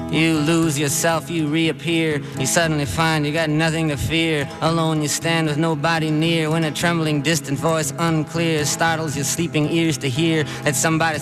You lose yourself, you reappear. You suddenly find you got nothing to fear. Alone you stand with nobody near, when a trembling distant voice unclear startles your sleeping ears to hear that somebody